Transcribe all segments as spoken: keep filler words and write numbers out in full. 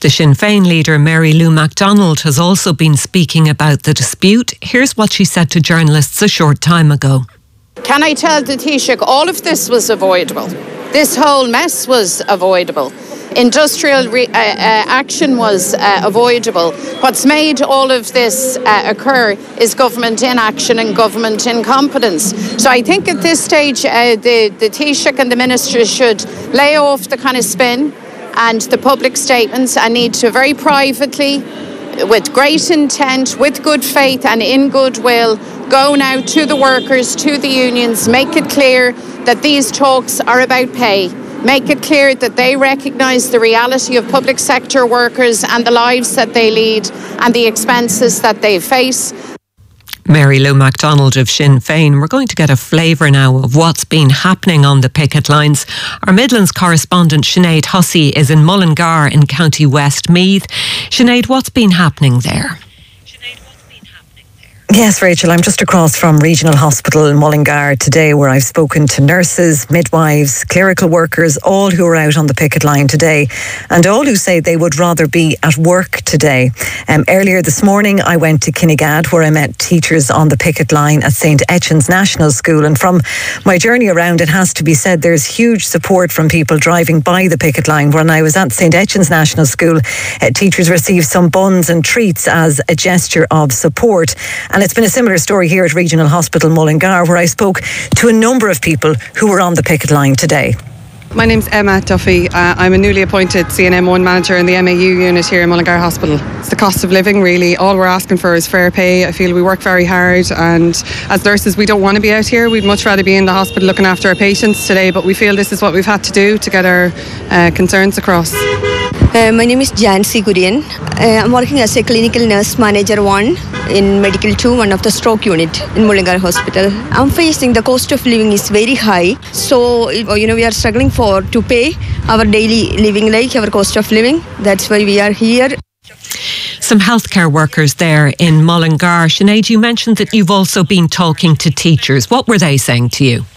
The Sinn Féin leader Mary Lou MacDonald has also been speaking about the dispute. Here's what she said to journalists a short time ago. Can I tell the Taoiseach all of this was avoidable? This whole mess was avoidable. Industrial re- uh, uh, action was uh, avoidable. What's made all of this uh, occur is government inaction and government incompetence. So I think at this stage uh, the, the Taoiseach and the ministers should lay off the kind of spin and the public statements and need to very privately, with great intent, with good faith and in goodwill, go now to the workers, to the unions, make it clear that these talks are about pay. Make it clear that they recognise the reality of public sector workers and the lives that they lead and the expenses that they face. Mary Lou MacDonald of Sinn Féin. We're going to get a flavour now of what's been happening on the picket lines. Our Midlands correspondent Sinead Hussey is in Mullingar in County Westmeath. Sinead, what's been happening there? Yes, Rachel, I'm just across from Regional Hospital in Mullingar today, where I've spoken to nurses, midwives, clerical workers, all who are out on the picket line today, and all who say they would rather be at work today. Um, earlier this morning, I went to Kinnegad, where I met teachers on the picket line at Saint Etchen's National School, and from my journey around, it has to be said there's huge support from people driving by the picket line. When I was at Saint Etchen's National School, uh, teachers received some buns and treats as a gesture of support. And it's been a similar story here at Regional Hospital Mullingar, where I spoke to a number of people who were on the picket line today. My name's Emma Duffy. Uh, I'm a newly appointed C N M one manager in the M A U unit here in Mullingar Hospital. It's the cost of living, really. All we're asking for is fair pay. I feel we work very hard, and as nurses we don't want to be out here. We'd much rather be in the hospital looking after our patients today, but we feel this is what we've had to do to get our uh, concerns across. Uh, my name is Jancy Kurian. Uh, I'm working as a clinical nurse manager one in medical two, one of the stroke unit in Mullingar Hospital. I'm facing the cost of living is very high, so you know we are struggling for to pay our daily living, like our cost of living. That's why we are here. Some healthcare workers there in Mullingar. Sinead, you mentioned that you've also been talking to teachers. What were they saying to you?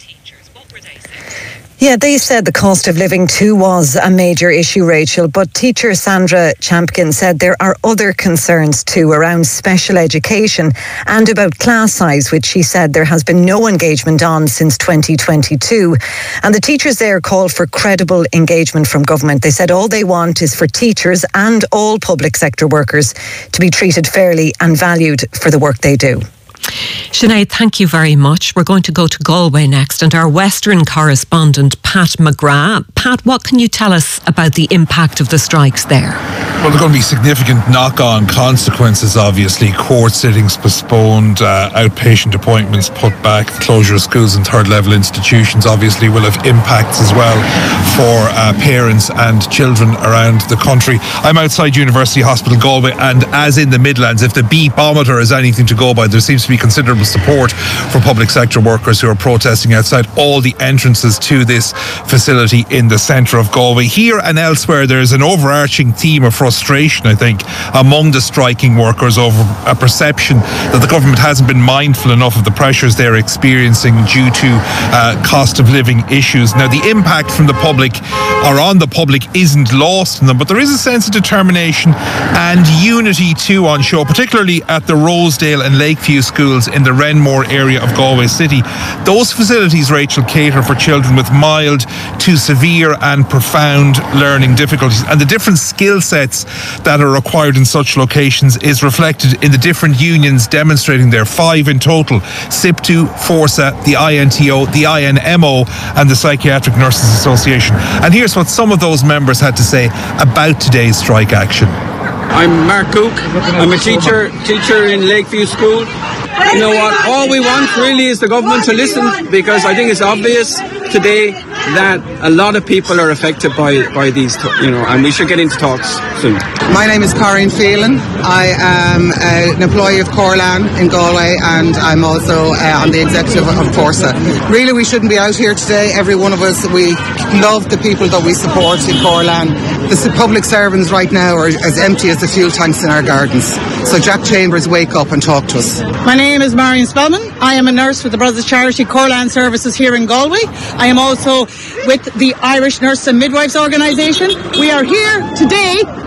Yeah, they said the cost of living too was a major issue, Rachel, but teacher Sandra Champkin said there are other concerns too around special education and about class size, which she said there has been no engagement on since twenty twenty-two. And the teachers there called for credible engagement from government. They said all they want is for teachers and all public sector workers to be treated fairly and valued for the work they do. Sinead, thank you very much. We're going to go to Galway next, and our Western correspondent Pat McGrath. Pat, what can you tell us about the impact of the strikes there? Well, there are going to be significant knock-on consequences, obviously. Court sittings postponed, uh, outpatient appointments put back, closure of schools and third-level institutions obviously will have impacts as well for uh, parents and children around the country. I'm outside University Hospital Galway, and as in the Midlands, if the beepometer is anything to go by, there seems to be considerable support for public sector workers who are protesting outside all the entrances to this facility in the centre of Galway. Here and elsewhere, there's an overarching theme of frustration, I think, among the striking workers over a perception that the government hasn't been mindful enough of the pressures they're experiencing due to uh, cost of living issues. Now, the impact from the public or on the public isn't lost in them, but there is a sense of determination and unity too on show, particularly at the Rosedale and Lakeview schools in the Renmore area of Galway City. Those facilities, Rachel, cater for children with mild to severe and profound learning difficulties, and the different skill sets that are required in such locations is reflected in the different unions demonstrating there. Five in total: SIPTU, FORSA, the I N T O, the I N M O and the Psychiatric Nurses Association. And here's what some of those members had to say about today's strike action. I'm Mark Cook. I'm a teacher teacher in Lakeview School. You know what, all we want really is the government to listen, because I think it's obvious today that a lot of people are affected by, by these, you know, and we should get into talks soon. My name is Corinne Phelan. I am uh, an employee of Corlan in Galway, and I'm also uh, on the executive of Forsa. Really, we shouldn't be out here today. Every one of us, we love the people that we support in Corlan. The public servants right now are as empty as the fuel tanks in our gardens. So Jack Chambers, wake up and talk to us. My name is Marion Spellman. I am a nurse with the Brothers Charity Corlan Services here in Galway. I am also with the Irish Nurse and Midwives Organisation. We are here today